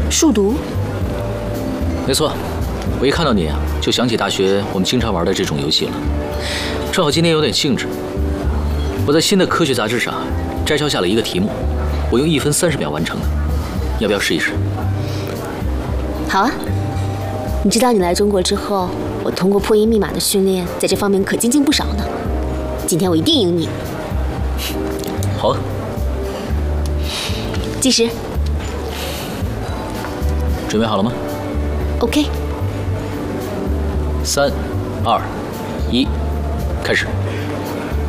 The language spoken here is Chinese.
数独？ 没错，我一看到你啊，就想起大学我们经常玩的这种游戏了。正好今天有点兴致，我在新的科学杂志上摘抄下了一个题目，我用1分30秒完成的，要不要试一试？ 好啊。你知道你来中国之后，我通过破译密码的训练，在这方面可精进不少呢。今天我一定赢你。 好啊。 计时。 准备好了吗 ？OK。 3、2、1，开始。